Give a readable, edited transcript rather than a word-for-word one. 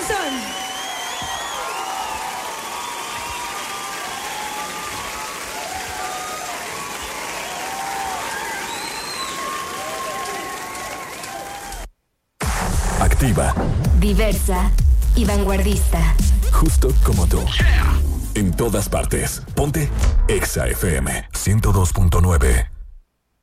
son. Activa, diversa y vanguardista. justo como tú. En todas partes. Ponte Exa FM 102.9.